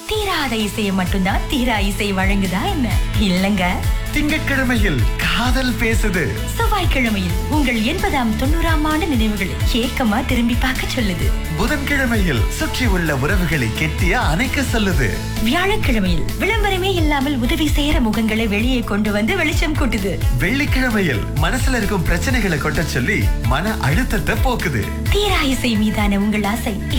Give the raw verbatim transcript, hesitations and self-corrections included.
தீராத இசையை மட்டும்தான் தீரா இசை வழங்குதா என்ன? இல்லங்க. திங்கட்கிழமையில் காதல் பேசுது. செவ்வாய்க்கிழமையில் உங்கள் எண்பதாம் தொண்ணூறாம் ஆண்டு நினைவுகளை ஏக்கமா திரும்பி பார்க்க சொல்லுது. புதன்கிழமையில் சுற்றி உள்ள உறவுகளை கெட்டிய அணைக்க சொல்லுது. வியாழக்கிழமையில் விளம்பரமே இல்லாமல் உதவி செய்யற முகங்களை வெளியே கொண்டு வந்து வெளிச்சம் கூட்டுது. வெள்ளிக்கிழமையில் மனசுல இருக்கும் பிரச்சனைகளை கொட்ட சொல்லி மன அழுத்தத்தை போக்குது. தீரா இசை மீதான உங்கள் ஆசை